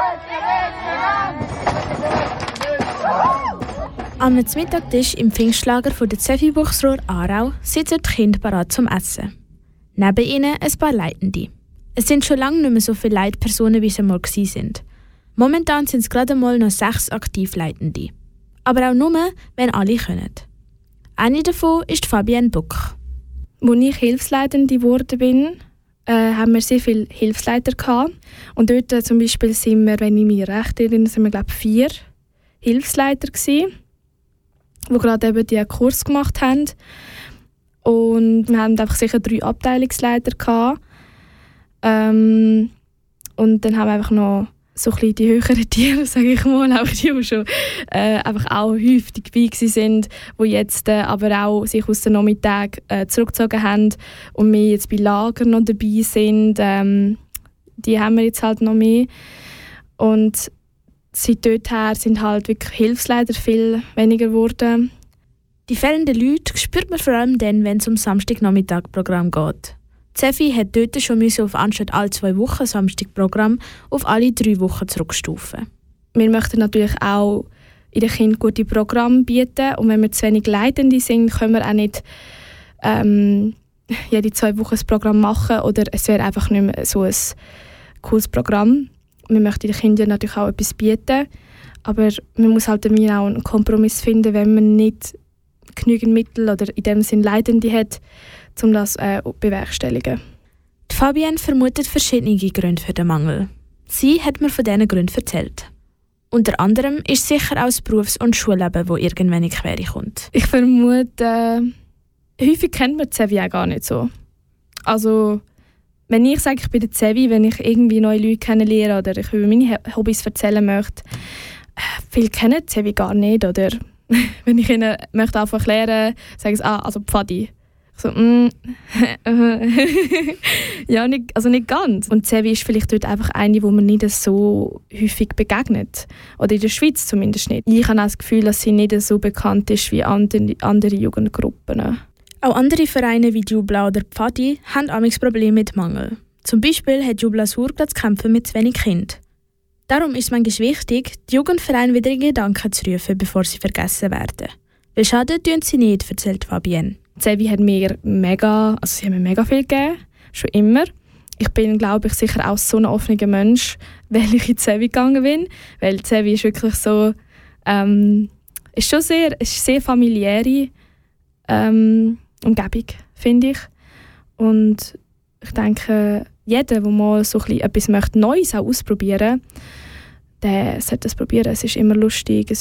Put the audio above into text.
Am Mittagstisch im Pfingstlager der Zevi Buchsrohr Aarau sitzen die Kinder bereit zum Essen. Neben ihnen ein paar Leitende. Es sind schon lange nicht mehr so viele Leitpersonen, wie es einmal waren. Momentan sind es gerade mal noch 6 Aktivleitende. Aber auch nur, wenn alle können. Eine davon ist Fabienne Buck. Als ich Hilfsleitende geworden bin, haben wir sehr viele Hilfsleiter gehabt. Und dort zum Beispiel sind wir, wenn ich mich recht erinnere, sind wir, glaube ich, 4 Hilfsleiter gewesen, die gerade eben diesen Kurs gemacht haben. Und wir hatten einfach sicher 3 Abteilungsleiter gehabt. Und dann haben wir einfach noch so ein bisschen die höheren Tiere, sage ich mal, auch die, die schon einfach auch häufig dabei sind, die jetzt aber auch sich aus den Nachmittagen zurückgezogen haben und wir jetzt bei Lagern noch dabei sind. Die haben wir jetzt halt noch mehr. Und seit dorthin sind halt wirklich Hilfsleiter viel weniger geworden. Die fehlenden Leute spürt man vor allem dann, wenn es um Samstagnachmittag-Programm geht. Zevi hat dort schon auf anstatt alle 2 Wochen Samstagprogramm auf alle 3 Wochen zurückstufen. Wir möchten natürlich auch in den Kindern gute Programme bieten. Und wenn wir zu wenig Leitende sind, können wir auch nicht jede 2 Wochen ein Programm machen. Oder es wäre einfach nicht mehr so ein cooles Programm. Wir möchten den Kindern natürlich auch etwas bieten. Aber man muss halt auch einen Kompromiss finden, wenn man nicht genügend Mittel oder in dem Sinne Leitende hat, um das zu bewerkstelligen. Die Fabienne vermutet verschiedene Gründe für den Mangel. Sie hat mir von diesen Gründen erzählt. Unter anderem ist sicher auch das Berufs- und Schulleben, das irgendwann in die Quere kommt. Ich vermute, häufig kennt man die Zevi auch gar nicht so. Also, wenn ich sage, ich bin der Zevi, wenn ich irgendwie neue Leute kennenlerne oder ich über meine Hobbys erzählen möchte, viele kennen die Zevi gar nicht. Oder wenn ich ihnen möchte einfach erklären, sage ich also Pfadi. So, ja, nicht ganz. Und Zevi ist vielleicht dort einfach eine, wo man nicht so häufig begegnet. Oder in der Schweiz zumindest nicht. Ich habe auch das Gefühl, dass sie nicht so bekannt ist wie andere Jugendgruppen. Auch andere Vereine wie Jubla oder Pfadi haben amigs Probleme mit Mangel. Zum Beispiel hat Jubla Surplatz zu kämpfen mit zu wenig Kindern. Darum ist es manchmal wichtig, die Jugendvereine wieder in Gedanken zu rufen, bevor sie vergessen werden. Weil schaden tun sie nicht, erzählt Fabienne. Zevi hat mir mega viel gegeben, schon immer. Ich bin, glaube ich, sicher auch so ein offener Mensch, weil ich in Zevi gegangen bin. Weil Zevi ist wirklich so, ist sehr familiäre Umgebung, finde ich. Und ich denke, jeder, der mal so etwas Neues auch ausprobieren möchte, der sollte das probieren. Es ist immer lustig,